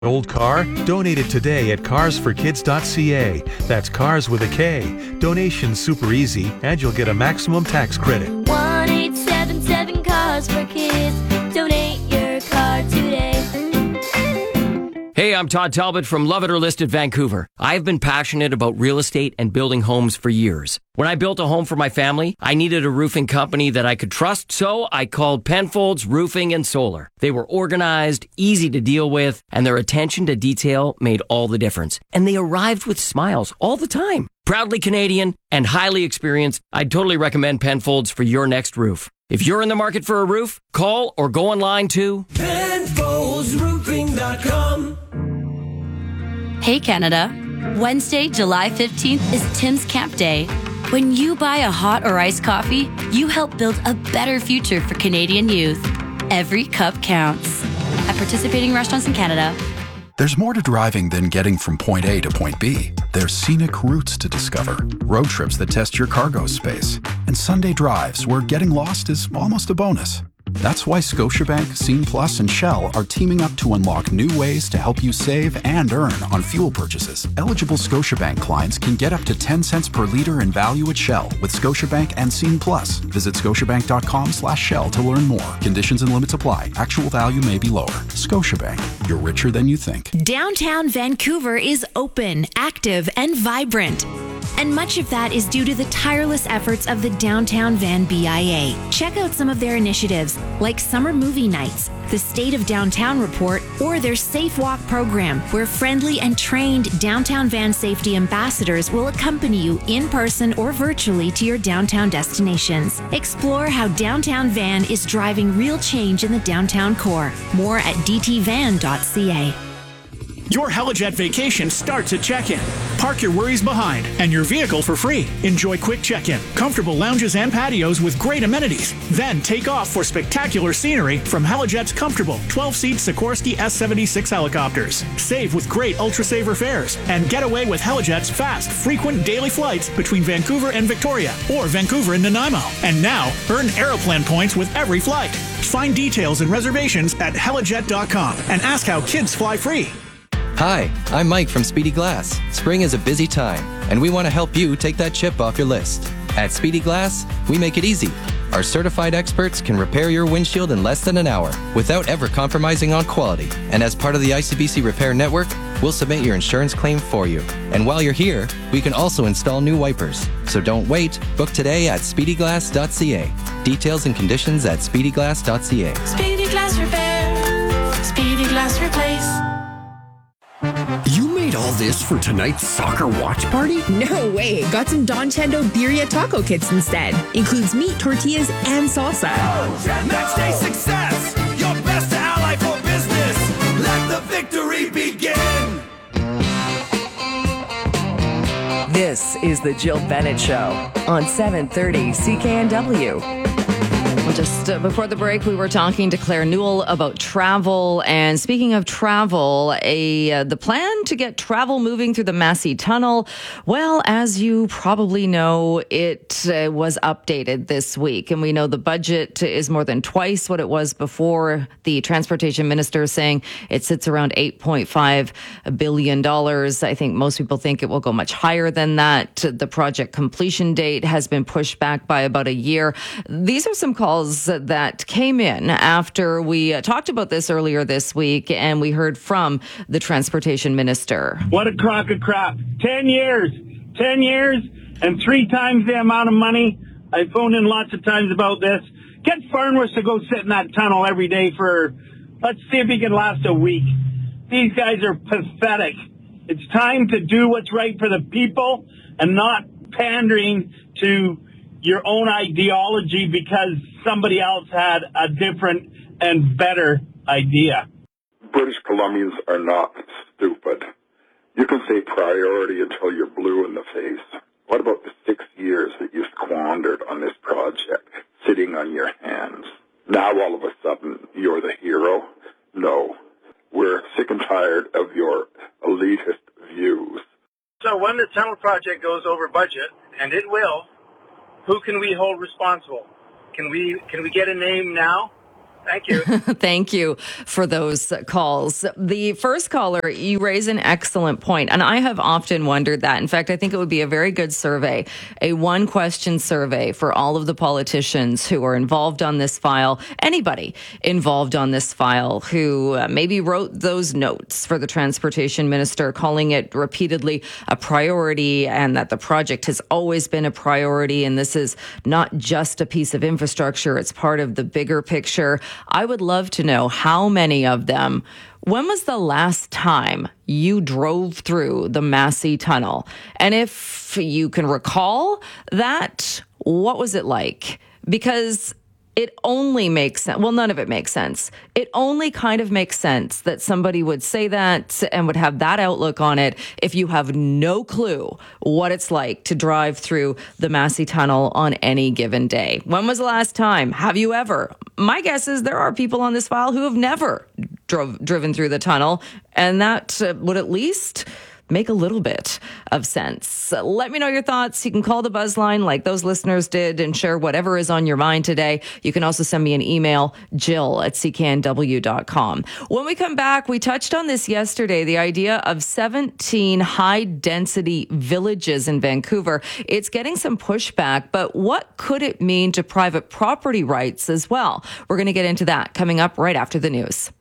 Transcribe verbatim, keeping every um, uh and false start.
Old car? Donate it today at cars for kids dot c a. That's cars with a K. Donation's super easy, and you'll get a maximum tax credit. one eight seven seven Cars for Kids. Donate your car today. Hey, I'm Todd Talbot from Love It or List It Vancouver. I've been passionate about real estate and building homes for years. When I built a home for my family, I needed a roofing company that I could trust, so I called Penfolds Roofing and Solar. They were organized, easy to deal with, and their attention to detail made all the difference. And they arrived with smiles all the time. Proudly Canadian and highly experienced, I'd totally recommend Penfolds for your next roof. If you're in the market for a roof, call or go online to Penfolds Roofing dot com. Hey Canada, Wednesday, July fifteenth is Tim's Camp Day. When you buy a hot or iced coffee, you help build a better future for Canadian youth. Every cup counts. At participating restaurants in Canada. There's more to driving than getting from point A to point B. There's scenic routes to discover, road trips that test your cargo space, and Sunday drives where getting lost is almost a bonus. That's why Scotiabank, Scene Plus, and Shell are teaming up to unlock new ways to help you save and earn on fuel purchases. Eligible Scotiabank clients can get up to ten cents per litre in value at Shell with Scotiabank and Scene Plus. Visit scotiabank.com slash Shell to learn more. Conditions and limits apply. Actual value may be lower. Scotiabank. You're richer than you think. Downtown Vancouver is open, active, and vibrant. And much of that is due to the tireless efforts of the Downtown Van B I A. Check out some of their initiatives, like summer movie nights, the State of Downtown Report, or their Safe Walk program, where friendly and trained downtown van safety ambassadors will accompany you in person or virtually to your downtown destinations. Explore how Downtown Van is driving real change in the downtown core. More at d t van dot c a. Your Helijet vacation starts at check-in. Park your worries behind and your vehicle for free. Enjoy quick check-in, comfortable lounges and patios with great amenities. Then take off for spectacular scenery from Helijet's comfortable twelve-seat Sikorsky S seventy-six helicopters. Save with great Ultra-Saver fares and get away with Helijet's fast, frequent daily flights between Vancouver and Victoria or Vancouver and Nanaimo. And now, earn Aeroplan points with every flight. Find details and reservations at helijet dot com and ask how kids fly free. Hi, I'm Mike from Speedy Glass. Spring is a busy time, and we want to help you take that chip off your list. At Speedy Glass, we make it easy. Our certified experts can repair your windshield in less than an hour without ever compromising on quality. And as part of the I C B C Repair Network, we'll submit your insurance claim for you. And while you're here, we can also install new wipers. So don't wait. Book today at speedy glass dot c a. Details and conditions at speedy glass dot c a. Speedy Glass Repair. Speedy Glass Replace. You made all this for tonight's soccer watch party? No way. Got some Don Chendo Birria taco kits instead. Includes meat, tortillas, and salsa. Match day success. Your best ally for business. Let the victory begin. This is the Jill Bennett Show on seven thirty C K N W. Well, just uh, before the break, we were talking to Claire Newell about travel. And speaking of travel, a uh, the plan to get travel moving through the Massey Tunnel, well, as you probably know, it uh, was updated this week. And we know the budget is more than twice what it was before. The transportation minister saying it sits around eight point five billion dollars. I think most people think it will go much higher than that. The project completion date has been pushed back by about a year. These are some calls that came in after we uh, talked about this earlier this week, and we heard from the transportation minister. What a crock of crap. Ten years. Ten years and three times the amount of money. I phoned in lots of times about this. Get Farnworth to go sit in that tunnel every day for, let's see if he can last a week. These guys are pathetic. It's time to do what's right for the people and not pandering to your own ideology because somebody else had a different and better idea. British Columbians are not stupid. You can say priority until you're blue in the face. What about the six years that you squandered on this project, sitting on your hands? Now all of a sudden you're the hero? No. We're sick and tired of your elitist views. So when the tunnel project goes over budget, and it will, who can we hold responsible? Can we can we get a name now? Thank you. Thank you for those calls. The first caller, you raise an excellent point, and I have often wondered that. In fact, I think it would be a very good survey, a one-question survey for all of the politicians who are involved on this file, anybody involved on this file who uh, maybe wrote those notes for the transportation minister, calling it repeatedly a priority and that the project has always been a priority, and this is not just a piece of infrastructure, it's part of the bigger picture. I would love to know how many of them, when was the last time you drove through the Massey Tunnel? And if you can recall that, what was it like? Because it only makes sense. Well, none of it makes sense. It only kind of makes sense that somebody would say that and would have that outlook on it if you have no clue what it's like to drive through the Massey Tunnel on any given day. When was the last time? Have you ever? My guess is there are people on this file who have never drove, driven through the tunnel, and that uh, would at least make a little bit of sense. Let me know your thoughts. You can call the Buzz line like those listeners did and share whatever is on your mind today. You can also send me an email, Jill at c k n w dot com. When we come back, we touched on this yesterday, the idea of seventeen high-density villages in Vancouver. It's getting some pushback, but what could it mean to private property rights as well? We're going to get into that coming up right after the news.